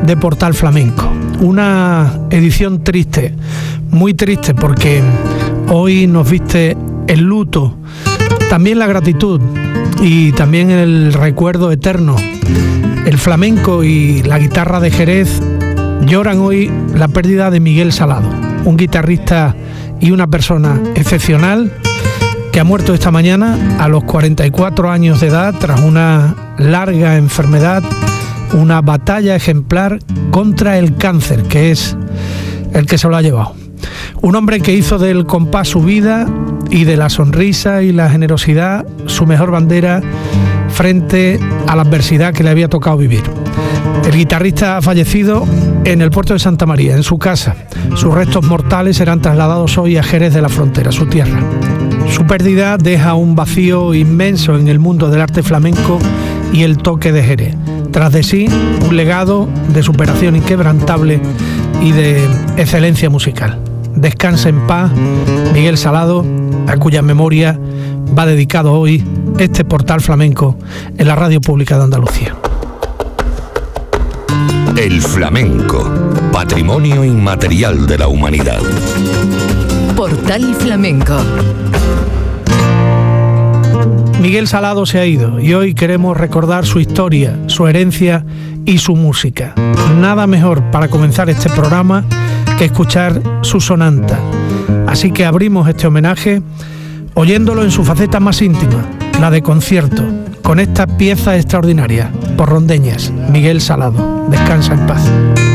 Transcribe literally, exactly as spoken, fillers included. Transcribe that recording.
de Portal Flamenco. Una edición triste, muy triste, porque hoy nos viste el luto, también la gratitud y también el recuerdo eterno. El flamenco y la guitarra de Jerez lloran hoy la pérdida de Miguel Salado, un guitarrista y una persona excepcional que ha muerto esta mañana a los cuarenta y cuatro años de edad tras una larga enfermedad, una batalla ejemplar contra el cáncer, que es el que se lo ha llevado. Un hombre que hizo del compás su vida y de la sonrisa y la generosidad su mejor bandera frente a la adversidad que le había tocado vivir. El guitarrista ha fallecido en el puerto de Santa María, en su casa. Sus restos mortales serán trasladados hoy a Jerez de la Frontera, su tierra. Su pérdida deja un vacío inmenso en el mundo del arte flamenco y el toque de Jerez. Tras de sí, un legado de superación inquebrantable y de excelencia musical. Descansa en paz Miguel Salado, a cuya memoria va dedicado hoy este Portal Flamenco en la Radio Pública de Andalucía. El flamenco, patrimonio inmaterial de la humanidad. Portal Flamenco. Miguel Salado se ha ido y hoy queremos recordar su historia, su herencia y su música. Nada mejor para comenzar este programa que escuchar su sonanta. Así que abrimos este homenaje oyéndolo en su faceta más íntima, la de concierto, con esta pieza extraordinaria, por Rondeñas, Miguel Salado. Descansa en paz.